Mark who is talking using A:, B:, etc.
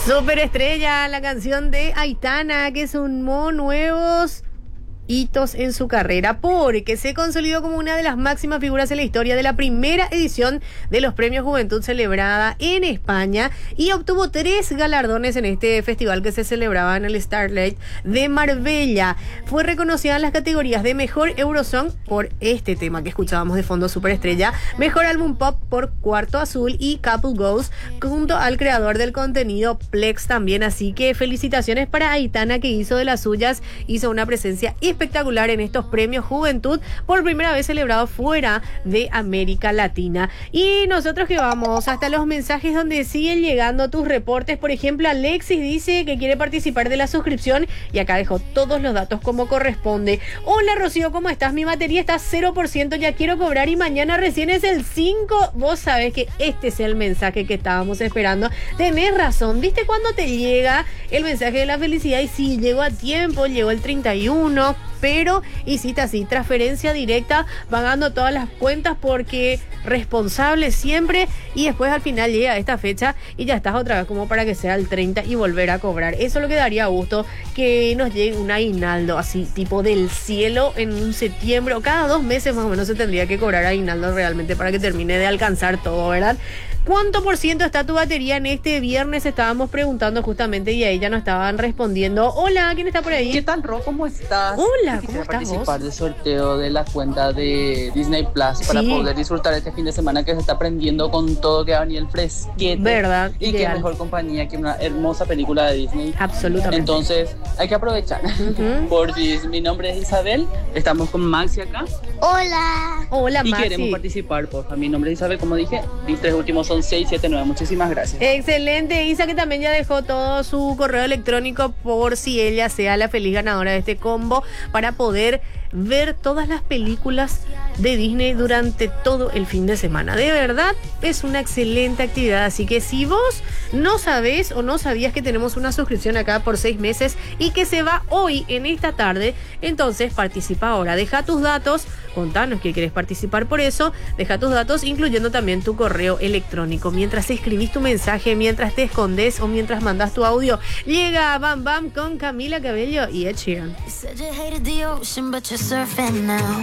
A: Superestrella, la canción de Aitana, que sumó nuevos hitos en su carrera porque se consolidó como una de las máximas figuras en la historia de la primera edición de los Premios Juventud celebrada en España y obtuvo 3 galardones en este festival que se celebraba en el Starlight de Marbella. Fue reconocida en las categorías de Mejor Eurosong por este tema que escuchábamos de fondo, Superestrella, Mejor Álbum Pop por Cuarto Azul y Couple Goals junto al creador del contenido Plex también. Así que felicitaciones para Aitana, que hizo de las suyas, hizo una presencia espectacular en estos premios Juventud, por primera vez celebrados fuera de América Latina. Y nosotros que vamos hasta los mensajes donde siguen llegando tus reportes. Por ejemplo, Alexis dice que quiere participar de la suscripción y acá dejó todos los datos como corresponde. Hola Rocío, ¿cómo estás? Mi batería está 0%, ya quiero cobrar y mañana recién es el 5. Vos sabés que este es el mensaje que estábamos esperando. Tenés razón, ¿viste cuando te llega el mensaje de la felicidad? Y sí, llegó a tiempo, llegó el 31, pero hiciste así, transferencia directa, pagando todas las cuentas porque responsable siempre, y después al final llega esta fecha y ya estás otra vez como para que sea el 30 y volver a cobrar. Eso es lo que daría gusto, que nos llegue un aguinaldo así tipo del cielo en un septiembre, o cada 2 meses más o menos se tendría que cobrar aguinaldo realmente para que termine de alcanzar todo, ¿verdad? ¿Cuánto por ciento está tu batería en este viernes? Estábamos preguntando justamente y a ella nos estaban respondiendo. Hola, ¿quién está por ahí?
B: ¿Qué tal, Ro? ¿Cómo estás?
A: Hola, ¿cómo estás
B: participar
A: vos?
B: del sorteo de la cuenta de Disney Plus para
A: Sí.
B: poder disfrutar este fin de semana que se está prendiendo con todo, que va a venir el fresquete.
A: ¿Verdad?
B: Y
A: Ideal.
B: qué mejor compañía que una hermosa película de Disney.
A: Absolutamente.
B: Entonces, hay que aprovechar. Por si mi nombre es Isabel, estamos con Maxi acá.
C: Hola.
A: Hola,
B: Y
A: Maxi.
B: queremos participar, porfa. Mi nombre es Isabel, como dije. Mis 3 últimos son 679. Muchísimas gracias.
A: Excelente, Isa, que también ya dejó todo su correo electrónico por si ella sea la feliz ganadora de este combo para poder ver todas las películas de Disney durante todo el fin de semana. De verdad, es una excelente actividad, así que si vos no sabés o no sabías que tenemos una suscripción acá por 6 meses y que se va hoy en esta tarde, entonces participa ahora. Deja tus datos, contanos que querés participar por eso, deja tus datos incluyendo también tu correo electrónico. Mientras escribís tu mensaje, mientras te escondes o mientras mandas tu audio, llega Bam Bam con Camila Cabello y Ed Sheeran.
D: You said you hated the ocean, but you're surfing now.